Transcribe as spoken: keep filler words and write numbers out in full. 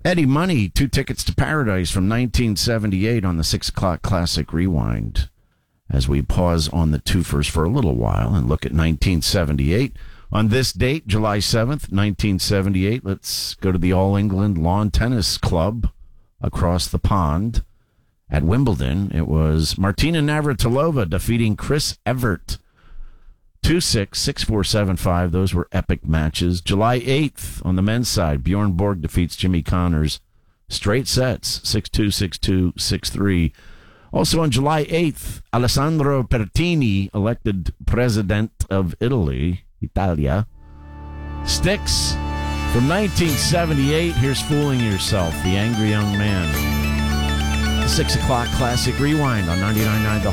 Eddie Money, Two Tickets to Paradise from nineteen seventy-eight on the six o'clock Classic Rewind. As we pause on the twofers for a little while and look at nineteen seventy-eight. On this date, July seventh, nineteen seventy-eight, let's go to the All England Lawn Tennis Club across the pond at Wimbledon. It was Martina Navratilova defeating Chris Evert two six, six four, seven five. Those were epic matches. July eighth, on the men's side, Bjorn Borg defeats Jimmy Connors. Straight sets, six two, six two, six three. Also on July eighth, Alessandro Pertini, elected president of Italy, Italia. Styx from nineteen seventy-eight. Here's Fooling Yourself, The Angry Young Man. six o'clock Classic Rewind on ninety-nine point nine The